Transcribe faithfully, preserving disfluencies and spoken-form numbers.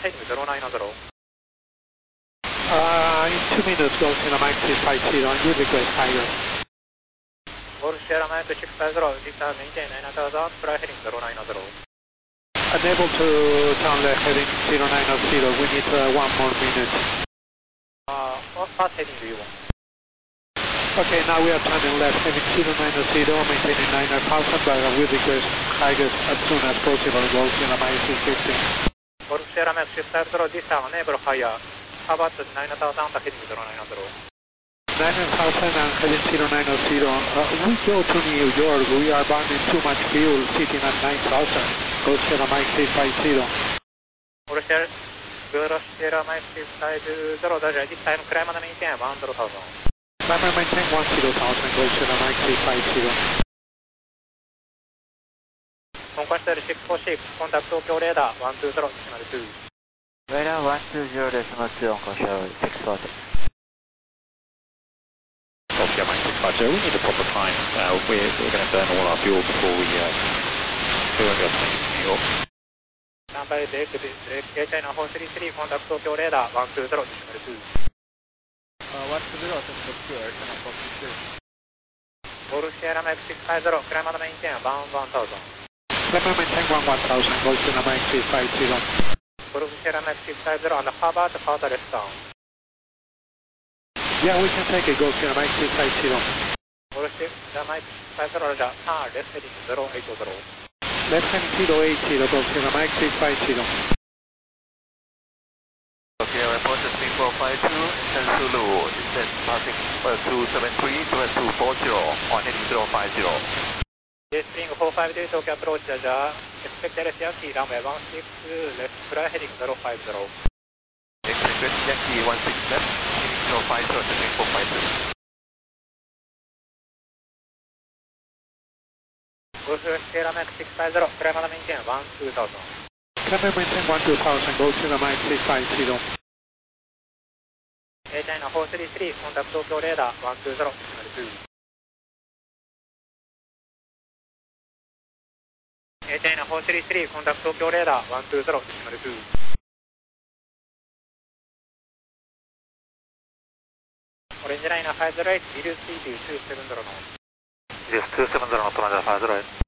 heading zero nine zero. Uh, in two minutes, go Sierra Mike six five zero, and you request higher. Golf Sierra Mike six five zero, Victor maintain nine thousand, fly heading zero nine zero. Unable to turn left heading zero nine zero, we need uh, one more minute. Uh, what fast heading do you want? Okay, now we are turning left heading zero nine zero, maintaining nine thousand, but we request highest as soon as possible, go Sierra Mike six fifteen. Golf Sierra Mike six five zero, this are unable higher. How about nine thousand heading zero nine zero? nine thousand and heading zero nine zero. Uh, we go to New York. We are burning too much fuel, sitting at nine thousand. Go Sierra Mike six five zero. Golf Sierra Mike six five zero, this time climb and maintain one zero thousand. Climb and maintain one zero thousand. Go Sierra Mike six five zero. Conquest six four six, contact Tokyo radar one two zero, decimal two. Radar one two zero decimal two on control six four six. Golf Mike six five zero, we need a proper time. Uh, we're we're going to burn all our fuel before we uh, we won't be able to make it to New York. Standby break, break, China four three three, contact Tokyo radar one two zero, decimal two. Uh, one two zero decimal two, China four three three. Golf Sierra Mike six five zero, climb and maintain one one thousand. Climb and maintain one one thousand. Go Sierra Mike six five zero. Golf Sierra Mike six five zero and Harvard further left down. Yeah, we can take it. Go Sierra Mike six five zero. Golf Sierra Mike six five zero, turn left heading zero eight zero. Left hand zero eight zero. Go Sierra Mike six five zero. Okay, report to three four five two, Incheon Zulu, descent passing uh, two seven three, two four zero, on heading zero five zero. J Spring four five two, Tokyo approach, Jaja, expect L S Yankee, runway one six, left, fly heading zero five zero. Expect Yankee one six left, heading zero five zero, descent four five two. Golf Sierra Mike six five zero, climb and maintain one two thousand. Climb and maintain one two thousand. Go Sierra Mike six five zero. China four three three, contact Tokyo radar one two zero, decimal two. China four three three, contact Tokyo radar one two zero, decimal two. Orange line five zero eight, reduce speed to two seven zero knots. Yes, two seven zero knots, five zero eight.